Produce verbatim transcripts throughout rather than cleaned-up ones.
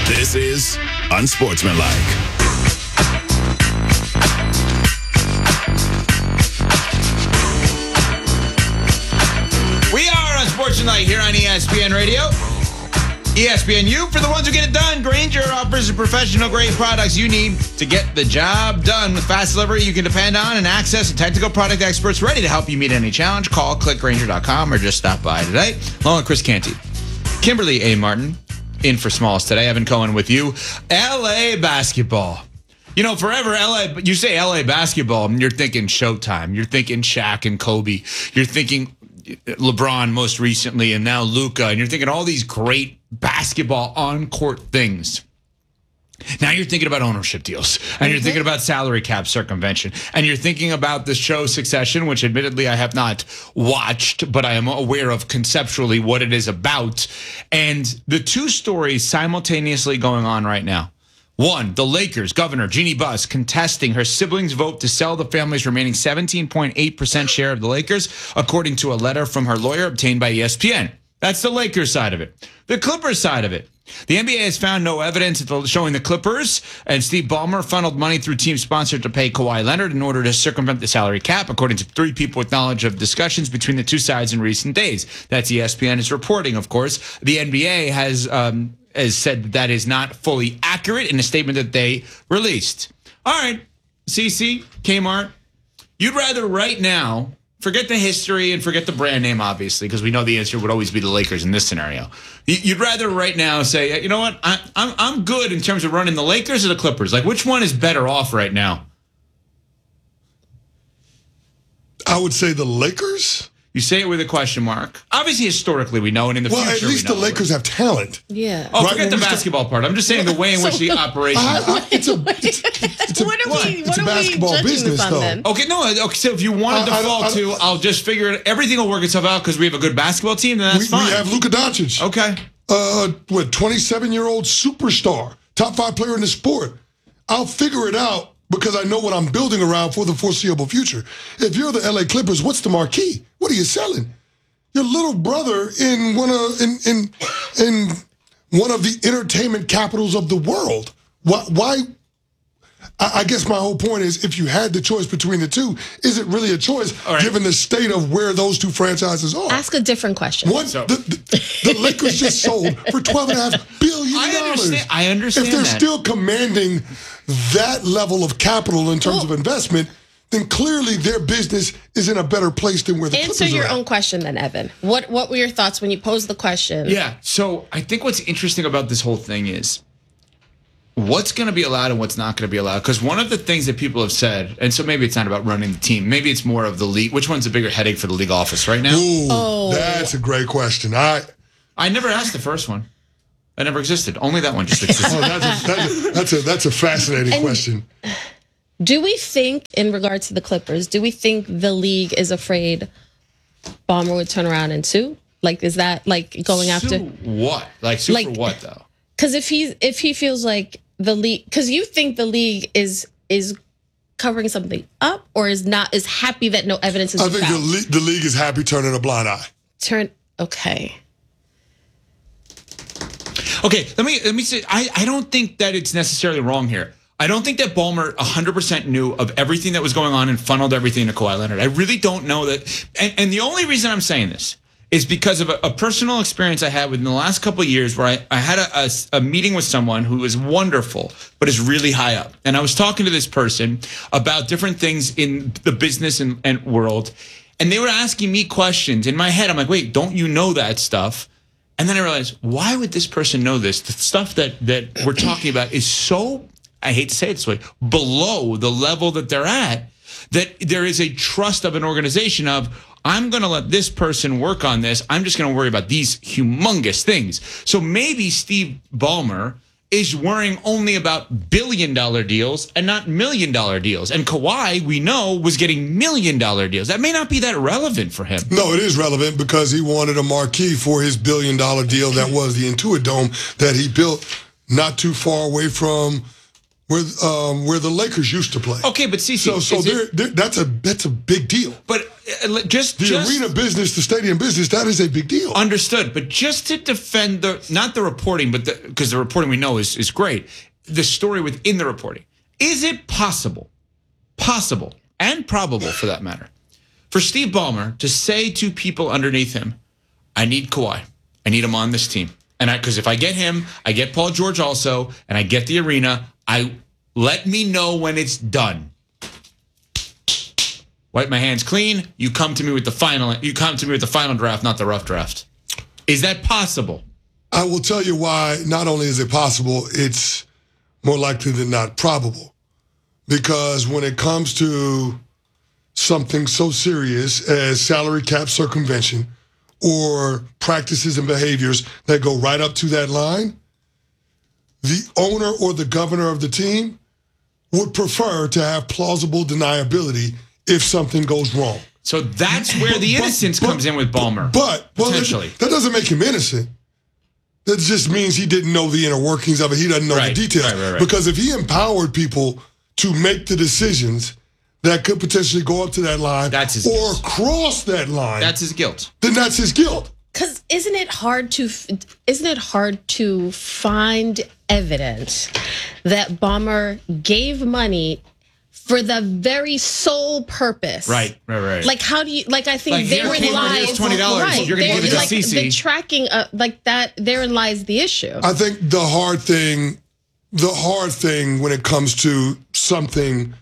This is Unsportsmanlike. We are Unsportsmanlike here on E S P N Radio. E S P N U, for the ones who get it done. Grainger offers the professional grade products you need to get the job done. With fast delivery you can depend on and access to technical product experts ready to help you meet any challenge. Call, click Grainger dot com, or just stop by today. Along with Chris Canty. Kimberly A. Martin in for Smalls today. Evan Cohen with you. L A basketball. You know, forever L A, you say L A basketball, and you're thinking Showtime. You're thinking Shaq and Kobe. You're thinking LeBron most recently, and now Luka, and you're thinking all these great basketball on-court things. Now you're thinking about ownership deals, and you're thinking about salary cap circumvention, and you're thinking about the show Succession, which admittedly I have not watched, but I am aware of conceptually what it is about. And the two stories simultaneously going on right now. One, the Lakers governor, Jeannie Buss, contesting her siblings' vote to sell the family's remaining seventeen point eight percent share of the Lakers, according to a letter from her lawyer obtained by E S P N. That's the Lakers side of it. The Clippers side of it. The N B A has found no evidence showing the Clippers and Steve Ballmer funneled money through team sponsor to pay Kawhi Leonard in order to circumvent the salary cap, according to three people with knowledge of discussions between the two sides in recent days. That's E S P N is reporting, of course. The N B A has um, has said that, that is not fully accurate in a statement that they released. All right, C C, Kmart, you'd rather right now, forget the history and forget the brand name, obviously, because we know the answer would always be the Lakers in this scenario. You'd rather right now say, you know what, I, I'm I'm good in terms of running the Lakers or the Clippers. Like, which one is better off right now? I would say the Lakers. You say it with a question mark. Obviously, historically, we know, and in the well, future, Well, at least we the know. Lakers have talent. Yeah. Oh, right? forget the basketball start- part. I'm just saying the way in which the operation. I, I, it's a, it's, it's a, what are we? it's What a are basketball we judging business, this on though. then? Okay, no, okay. So if you want to I- I default don't- I don't- to, I'll just figure it. Everything will work itself out because we have a good basketball team. Then that's we, fine. we have Luka Doncic. Okay. Uh, what, twenty-seven-year-old superstar, top five player in the sport. I'll figure it out because I know what I'm building around for the foreseeable future. If you're the L A Clippers, what's the marquee? What are you selling? Your little brother in one of in in in one of the entertainment capitals of the world. Why? Why? I, I guess my whole point is, if you had the choice between the two, is it really a choice right. given the state of where those two franchises are? Ask a different question. One, So- the, the, the Lakers just sold for twelve and a half billion dollars. I understand. I understand If they're that. still commanding that level of capital in terms Well- of investment, then clearly their business is in a better place than where the Answer Clippers your are. own question then, Evan. What What were your thoughts when you posed the question? Yeah. So I think what's interesting about this whole thing is what's going to be allowed and what's not going to be allowed. Because one of the things that people have said, and so maybe it's not about running the team, maybe it's more of the league. Which one's a bigger headache for the league office right now? Ooh, Oh. that's a great question. I I never asked the first one. That never existed. Only that one just existed. oh, that's a, that's a, that's a, that's a fascinating And- question. Do we think, in regards to the Clippers, do we think the league is afraid Ballmer would turn around and sue? Like, is that like going after? Sue what? Like, sue Like- for what, though? Because if he's if he feels like the league, because you think the league is is covering something up, or is not is happy that no evidence is I think the, found. le- the league is happy turning a blind eye. Turn okay. Okay, let me let me say. I, I don't think that it's necessarily wrong here. I don't think that Ballmer one hundred percent knew of everything that was going on and funneled everything to Kawhi Leonard. I really don't know that. And, and the only reason I'm saying this is because of a, a personal experience I had within the last couple of years where I, I had a, a, a meeting with someone who is wonderful, but is really high up. And I was talking to this person about different things in the business and, and world. And they were asking me questions. In my head, I'm like, wait, don't you know that stuff? And then I realized, why would this person know this? The stuff that, that we're talking about is so, I hate to say it this way, below the level that they're at, that there is a trust of an organization of, I'm going to let this person work on this. I'm just going to worry about these humongous things. So maybe Steve Ballmer is worrying only about billion dollar deals and not million dollar deals. And Kawhi, we know, was getting million dollar deals. That may not be that relevant for him. No, it is relevant because he wanted a marquee for his billion dollar deal that was the Intuit Dome that he built not too far away from where um, where the Lakers used to play. Okay, but Cece, So so is they're, it, they're, that's a that's a big deal. but uh, just The just arena business, the stadium business, that is a big deal. understood. But just to defend the not the reporting, but because the, the reporting we know is is great. The story within the reporting. Is it possible, possible and probable for that matter, for Steve Ballmer to say to people underneath him, "I need Kawhi. I need him on this team." And I, because if I get him, I get Paul George also, and I get the arena. I let me know when it's done. Wipe my hands clean. You come to me with the final. You come to me with the final draft, not the rough draft. Is that possible? I will tell you why. Not only is it possible, it's more likely than not probable, because when it comes to something so serious as salary cap circumvention, or practices and behaviors that go right up to that line, the owner or the governor of the team would prefer to have plausible deniability if something goes wrong. So that's where the But- innocence but- comes in with Ballmer. But, well, that, potentially. that doesn't make him innocent. That just means he didn't know the inner workings of it. He doesn't know Right, the details. right, right, right. Because if he empowered people to make the decisions that could potentially go up to that line That's his or guilt. cross that line, That's his guilt. then that's his guilt. Because isn't it hard to isn't it hard to find evidence that Ballmer gave money for the very sole purpose? Right, right, right. Like how do you like? I think Like, here, therein Cameron, here's lies twenty dollars. Right, You're gonna there- give it to like, Cece. the tracking, uh, like that. Therein lies the issue. I think the hard thing, the hard thing when it comes to something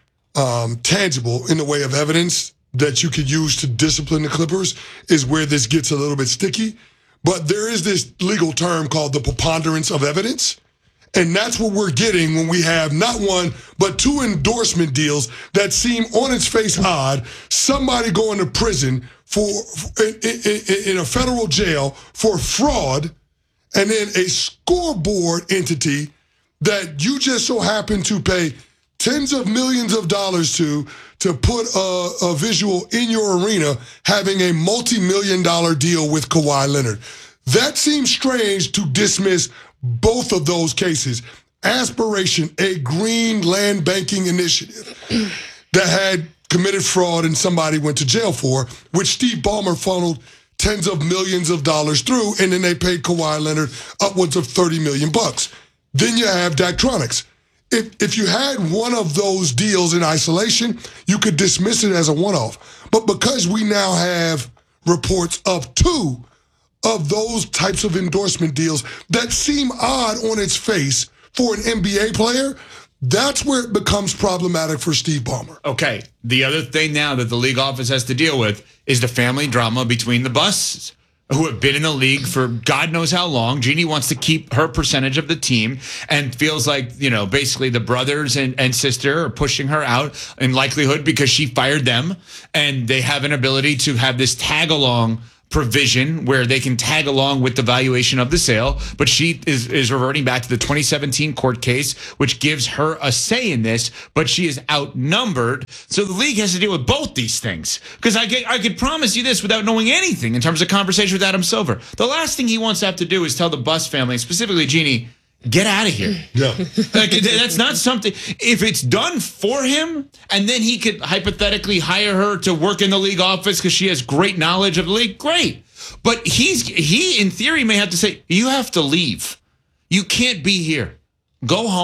um, tangible in the way of evidence that you could use to discipline the Clippers is where this gets a little bit sticky. But there is this legal term called the preponderance of evidence. And that's what we're getting when we have not one, but two endorsement deals that seem on its face odd. Somebody going to prison for in, in, in a federal jail for fraud, and then a scoreboard entity that you just so happen to pay tens of millions of dollars to to put a, a visual in your arena having a multi-million dollar deal with Kawhi Leonard. That seems strange to dismiss both of those cases. Aspiration, a green land banking initiative that had committed fraud and somebody went to jail for, which Steve Ballmer funneled tens of millions of dollars through, and then they paid Kawhi Leonard upwards of thirty million bucks. Then you have Daktronics. If, if you had one of those deals in isolation, you could dismiss it as a one-off. But because we now have reports of two of those types of endorsement deals that seem odd on its face for an N B A player, that's where it becomes problematic for Steve Ballmer. Okay. The other thing now that the league office has to deal with is the family drama between the Busts, who have been in the league for God knows how long. Jeannie wants to keep her percentage of the team and feels like, you know, basically the brothers and, and sister are pushing her out in likelihood because she fired them, and they have an ability to have this tag along provision where they can tag along with the valuation of the sale, but she is, is reverting back to the twenty seventeen court case, which gives her a say in this, but she is outnumbered. So the league has to deal with both these things. Because I, I could promise you this without knowing anything in terms of conversation with Adam Silver. The last thing he wants to have to do is tell the Bus family, and specifically Jeannie, get out of here. Yeah. Like, that's not something. If it's done for him, and then he could hypothetically hire her to work in the league office because she has great knowledge of the league, great. But he's he, in theory, may have to say, you have to leave. You can't be here. Go home.